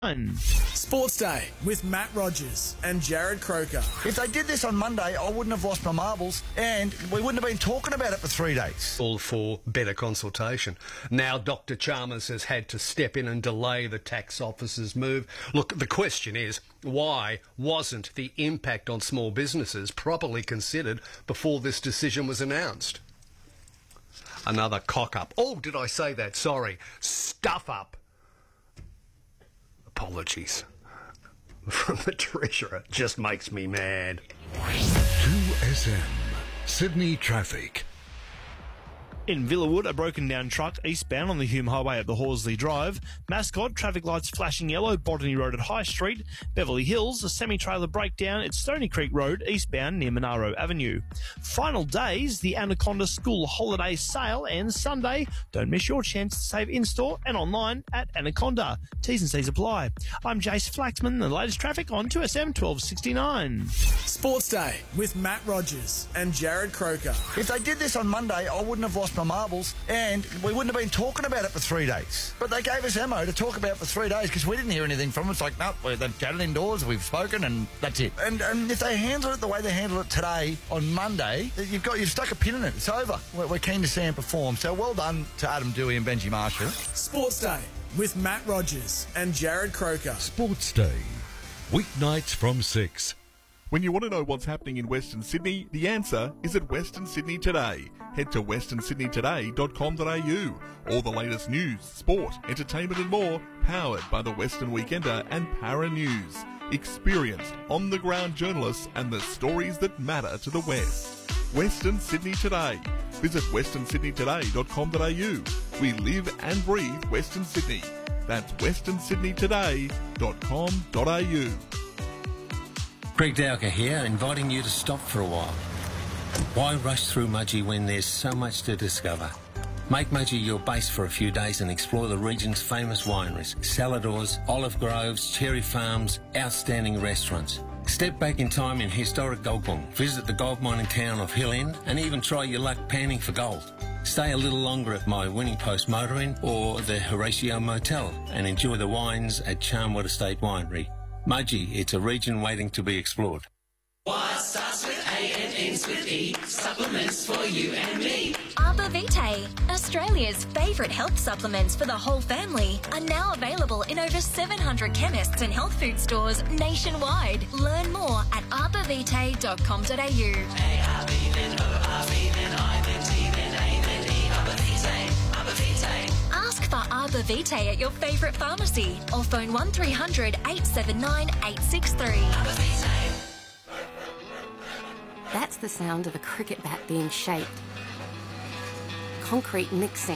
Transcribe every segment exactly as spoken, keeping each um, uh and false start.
Sports Day with Matt Rogers and Jared Croker. If they did this on Monday, I wouldn't have lost my marbles and we wouldn't have been talking about it for three days. All for better consultation. Now Doctor Chalmers has had to step in and delay the tax office's move. Look, the question is, why wasn't the impact on small businesses properly considered before this decision was announced? Another cock-up. Oh, did I say that? Sorry. Stuff-up. Apologies from the Treasurer. Just makes me mad. two S M Sydney Traffic. In Villawood, a broken-down truck eastbound on the Hume Highway at the Horsley Drive. Mascot, traffic lights flashing yellow, Botany Road at High Street. Beverly Hills, a semi-trailer breakdown at Stony Creek Road, eastbound near Monaro Avenue. Final days, the Anaconda School Holiday Sale ends Sunday. Don't miss your chance to save in-store and online at Anaconda. T's and C's apply. I'm Jace Flaxman, the latest traffic on two S M twelve sixty-nine. Sports Day with Matt Rogers and Jared Croker. If they did this on Monday, I wouldn't have lost my marbles and we wouldn't have been talking about it for three days. But they gave us ammo to talk about for three days because we didn't hear anything from them. It's like, no, nope, they've chatted indoors, we've spoken, and that's it. And, and if they handle it the way they handle it today on Monday, you've got you've stuck a pin in it. It's over. We're, we're keen to see them perform. So well done to Adam Dewey and Benji Marshall. Sports Day with Matt Rogers and Jared Croker. Sports Day, weeknights from six. When you want to know what's happening in Western Sydney, the answer is at Western Sydney Today. Head to western sydney today dot com dot a u. All the latest news, sport, entertainment and more, powered by the Western Weekender and Para News. Experienced, on-the-ground journalists and the stories that matter to the West. Western Sydney Today. Visit western sydney today dot com dot a u. We live and breathe Western Sydney. That's western sydney today dot com dot a u. Greg Dowker here, inviting you to stop for a while. Why rush through Mudgee when there's so much to discover? Make Mudgee your base for a few days and explore the region's famous wineries, Saladors, olive groves, cherry farms, outstanding restaurants. Step back in time in historic Goldbong, visit the gold mining town of Hill End, and even try your luck panning for gold. Stay a little longer at my Winning Post Motor Inn or the Horatio Motel and enjoy the wines at Charnwood Estate Winery. Mudgee, it's a region waiting to be explored. Y starts with A and ends with E. Supplements for you and me. Arbor Vitae, Australia's favourite health supplements for the whole family, are now available in over seven hundred chemists and health food stores nationwide. Learn more at arbor vitae dot com dot a u. A R B then O R B then I then T then A then E. Arbor Vitae, Arbor Vitae. Ask for Arbor Vitae at your favourite pharmacy or phone one three hundred eight seven nine eight six three. Arbor Vitae. That's the sound of a cricket bat being shaped. Concrete mixing.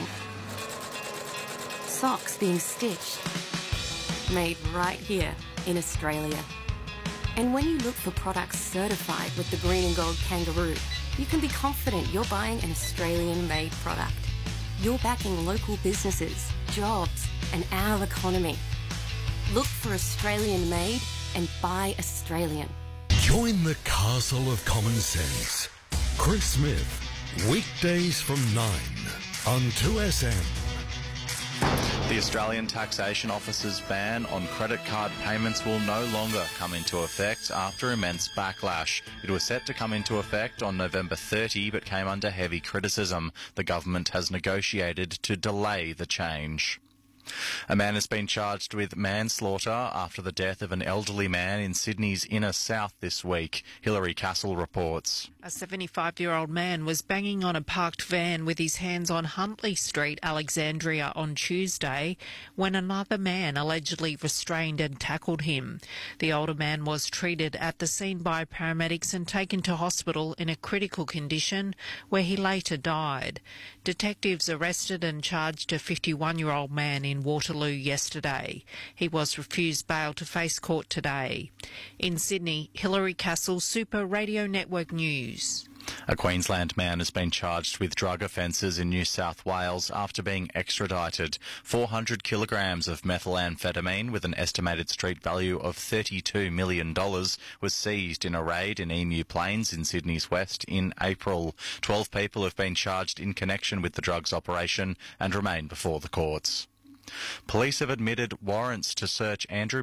Socks being stitched. Made right here in Australia. And when you look for products certified with the green and gold kangaroo, you can be confident you're buying an Australian-made product. You're backing local businesses, jobs, and our economy. Look for Australian-made and buy Australian. Join the castle of common sense. Chris Smith, weekdays from nine on two S M. The Australian Taxation Office's ban on credit card payments will no longer come into effect after immense backlash. It was set to come into effect on November thirtieth but came under heavy criticism. The government has negotiated to delay the change. A man has been charged with manslaughter after the death of an elderly man in Sydney's inner south this week. Hilary Castle reports. A seventy-five-year-old man was banging on a parked van with his hands on Huntley Street, Alexandria, on Tuesday when another man allegedly restrained and tackled him. The older man was treated at the scene by paramedics and taken to hospital in a critical condition where he later died. Detectives arrested and charged a fifty-one-year-old man in Waterloo yesterday. He was refused bail to face court today. In Sydney, Hilary Castle, Super Radio Network News. A Queensland man has been charged with drug offences in New South Wales after being extradited. four hundred kilograms of methamphetamine with an estimated street value of thirty-two million dollars was seized in a raid in Emu Plains in Sydney's west in April. Twelve people have been charged in connection with the drugs operation and remain before the courts. Police have admitted warrants to search Andrew